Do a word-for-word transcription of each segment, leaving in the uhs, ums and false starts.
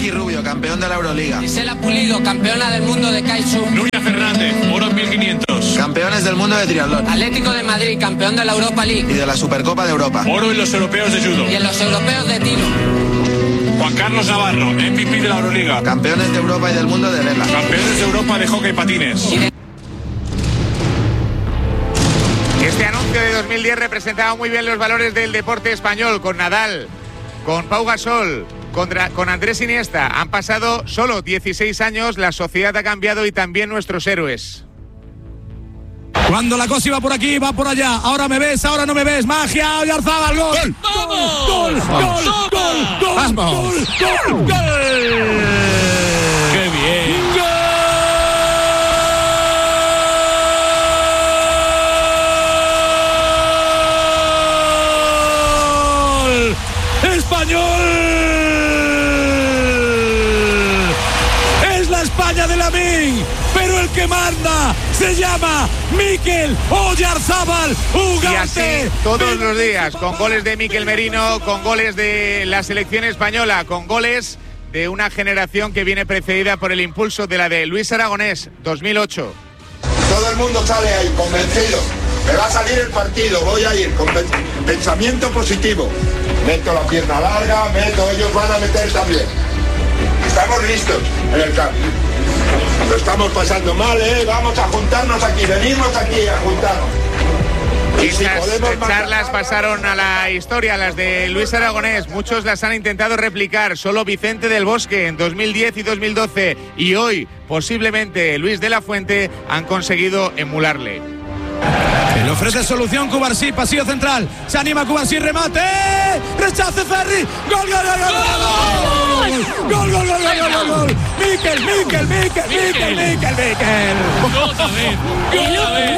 Ricky Rubio, campeón de la Euroliga. Gisela Pulido, campeona del mundo de Kaisu. Nuria Fernández, oro en mil quinientos. Campeones del mundo de triatlón. Atlético de Madrid, campeón de la Europa League. Y de la Supercopa de Europa. Oro en los europeos de judo. Y en los europeos de tiro. Juan Carlos Navarro, M V P de la Euroliga. Campeones de Europa y del mundo de vela. Campeones de Europa de hockey patines. Y de... Este anuncio de dos mil diez representaba muy bien los valores del deporte español, con Nadal, con Pau Gasol, con, con Andrés Iniesta. Han pasado solo dieciséis años, la sociedad ha cambiado y también nuestros héroes. Cuando la cosa iba por aquí, va por allá. Ahora me ves, ahora no me ves. Magia, Oyarzabal, gol. ¡Gol! ¡Vamos! ¡Gol! ¡Gol! ¡Gol! ¡Gol! ¡Gol! ¡Vamos! ¡Gol! ¡Gol! ¡Qué bien! ¡Gol! ¡Español! Es la España de Lamine, pero el que manda se llama Mikel Oyarzabal, Ugarte. Y así todos los días, con goles de Mikel Merino, con goles de la selección española, con goles de una generación que viene precedida por el impulso de la de Luis Aragonés, dos mil ocho. Todo el mundo sale ahí convencido. Me va a salir el partido, voy a ir con pensamiento positivo. Meto la pierna larga, meto, ellos van a meter también. Estamos listos en el campo. Lo estamos pasando mal, ¿eh? Vamos a juntarnos aquí, venimos aquí a juntarnos. Y si Estas charlas pasaron a la historia, las de Luis Aragonés. Muchos las han intentado replicar, solo Vicente del Bosque en dos mil diez y dos mil doce. Y hoy, posiblemente, Luis de la Fuente han conseguido emularle. Le ofrece solución Cubarsí, pasillo central. Se anima Cubarsí, remate. Rechace Ferri. Gol, gol, gol, gol. Gol, gol, gol, gol, gol, gol. Mikel, Mikel, Mikel, Mikel, Mikel, Mikel. ¡Otra vez! ¡Otra vez!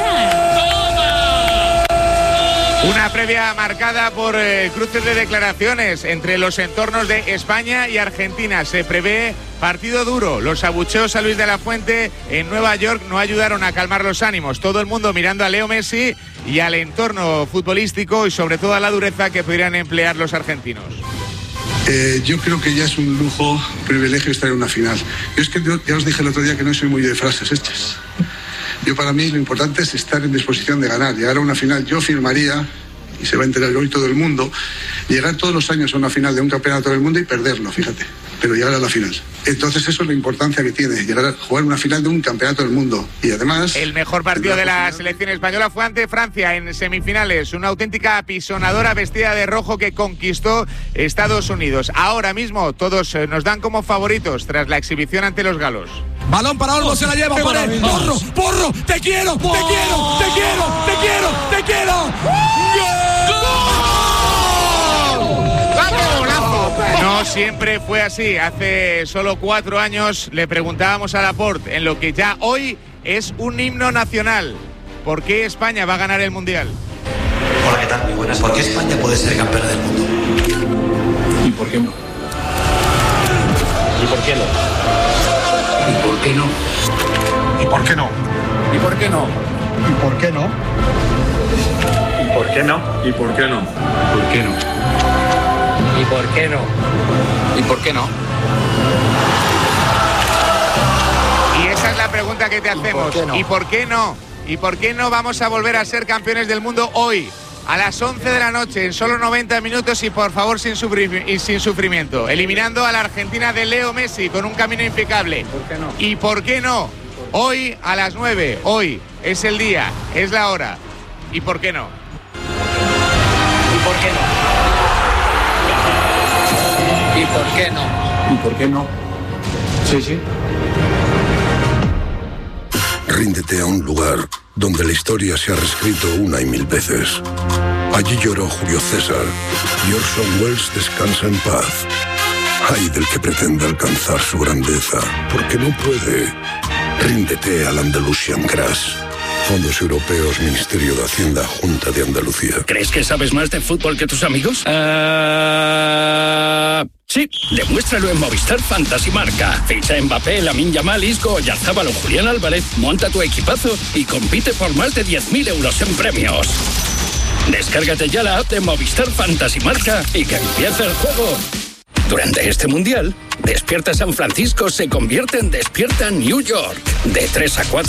Una previa marcada por eh, cruces de declaraciones entre los entornos de España y Argentina. Se prevé partido duro. Los abucheos a Luis de la Fuente en Nueva York no ayudaron a calmar los ánimos. Todo el mundo mirando a Leo Messi y al entorno futbolístico y sobre todo a la dureza que podrían emplear los argentinos. Eh, yo creo que ya es un lujo, un privilegio estar en una final. Yo es que yo, ya os dije el otro día que no soy muy de frases hechas. Yo para mí lo importante es estar en disposición de ganar. Llegar a una final, yo firmaría, y se va a enterar hoy todo el mundo, llegar todos los años a una final de un campeonato del mundo y perderlo, fíjate, pero llegar a la final. Entonces eso es la importancia que tiene, llegar a jugar una final de un campeonato del mundo. Y además... El mejor partido de la selección española fue ante Francia en semifinales, una auténtica apisonadora vestida de rojo que conquistó Estados Unidos. Ahora mismo todos nos dan como favoritos tras la exhibición ante los galos. Balón para Olmo, se la lleva, Pared. Porro, porro, te quiero, te quiero, te quiero, te quiero, te quiero. ¡Gol! No siempre fue así. Hace solo cuatro años le preguntábamos a Laporte en lo que ya hoy es un himno nacional. ¿Por qué España va a ganar el Mundial? Hola, ¿qué tal? Muy buenas. ¿Por qué España puede ser campeona del mundo? ¿Y por qué no? ¿Y por qué no? ¿Y por qué no? ¿Y por qué no? ¿Y por qué no? ¿Y por qué no? ¿Y por qué no? ¿Y por qué no? ¿Por qué no? ¿Y por qué no? ¿Y por qué no? Y esa es la pregunta que te hacemos. ¿Y por qué no? ¿Y por qué no vamos a volver a ser campeones del mundo hoy? A las once de la noche, en solo noventa minutos y por favor sin, sufri- y sin sufrimiento. Eliminando a la Argentina de Leo Messi con un camino impecable. ¿Por qué no? ¿Y por qué no? Hoy a las nueve, hoy es el día, es la hora. ¿Y por qué no? ¿Y por qué no? ¿Y por qué no? ¿Y por qué no? Sí, sí. Ríndete a un lugar donde la historia se ha reescrito una y mil veces. Allí lloró Julio César y Orson Welles descansa en paz. Ay del que pretende alcanzar su grandeza, porque no puede. Ríndete al Andalusian Crash. Fondos Europeos, Ministerio de Hacienda, Junta de Andalucía. ¿Crees que sabes más de fútbol que tus amigos? Uh... Sí, demuéstralo en Movistar Fantasy Marca. Ficha a Mbappé, Lamine Yamal, Isco, Oyarzabal o Julián Álvarez, monta tu equipazo y compite por más de diez mil euros en premios. Descárgate ya la app de Movistar Fantasy Marca y que empiece el juego. Durante este Mundial, Despierta San Francisco se convierte en Despierta New York. De tres a cuatro